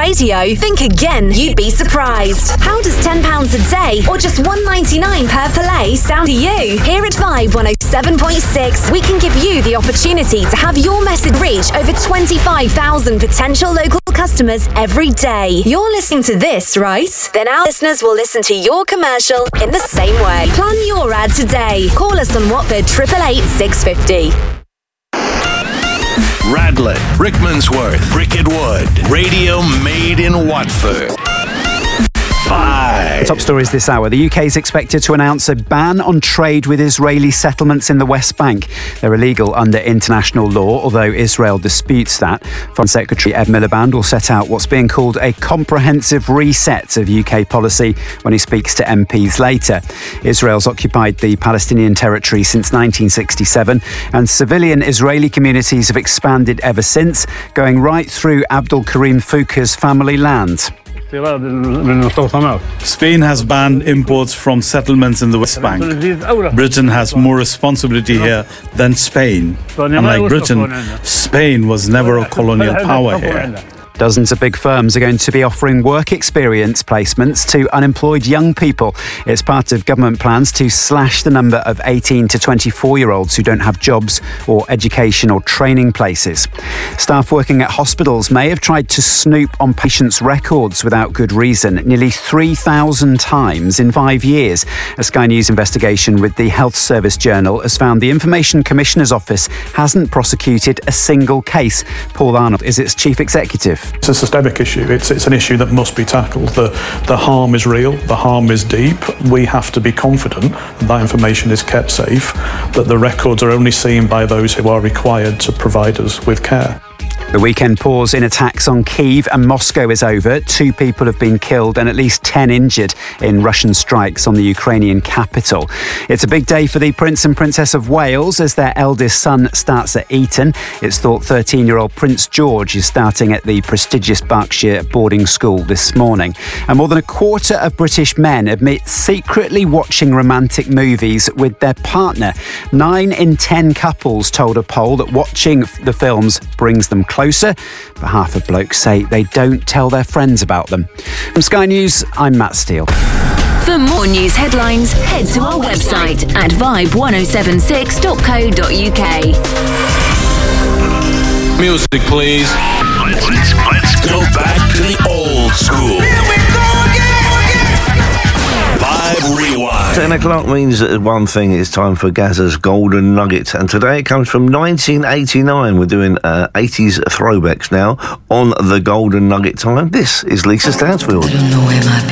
radio? Think again, you'd be surprised. How does £10 a day or just $1.99 per play sound to you? Here at Vibe 107.6, we can give you the opportunity to have your message reach over 25,000 potential local customers every day. You're listening to this, right? Then our listeners will listen to your commercial in the same way. Plan your ad today. Call us on Watford 888 650. Radlett, Rickmansworth, Bricket Wood. Radio made in Watford. 5. Top stories this hour. The UK is expected to announce a ban on trade with Israeli settlements in the West Bank. They're illegal under international law, although Israel disputes that. Foreign Secretary Ed Miliband will set out what's being called a comprehensive reset of UK policy when he speaks to MPs later. Israel's occupied the Palestinian territory since 1967, and civilian Israeli communities have expanded ever since, going right through Abdul Karim Fouca's family land. Spain has banned imports from settlements in the West Bank. Britain has more responsibility here than Spain. Unlike Britain, Spain was never a colonial power here. Dozens of big firms are going to be offering work experience placements to unemployed young people. It's part of government plans to slash the number of 18 to 24-year-olds who don't have jobs or education or training places. Staff working at hospitals may have tried to snoop on patients' records without good reason nearly 3,000 times in 5 years. A Sky News investigation with the Health Service Journal has found the Information Commissioner's Office hasn't prosecuted a single case. Paul Arnold is its chief executive. It's a systemic issue. It's an issue that must be tackled. The harm is real. The harm is deep. We have to be confident that information is kept safe, that the records are only seen by those who are required to provide us with care. The weekend pause in attacks on Kyiv and Moscow is over. 2 people have been killed and at least 10 injured in Russian strikes on the Ukrainian capital. It's a big day for the Prince and Princess of Wales as their eldest son starts at Eton. It's thought 13-year-old Prince George is starting at the prestigious Berkshire boarding school this morning. And more than a quarter of British men admit secretly watching romantic movies with their partner. 9 in 10 couples told a poll that watching the films brings them closer, but half of blokes say they don't tell their friends about them. From Sky News, I'm Matt Steele. For more news headlines, head to our website at vibe1076.co.uk. Music, please. Let's go back to the old school. Here we go again. Vibe Rewind. 10 o'clock means that one thing, it's time for Gazza's Golden Nugget. And today it comes from 1989. We're doing 80s throwbacks now on the Golden Nugget time. This is Lisa Stansfield.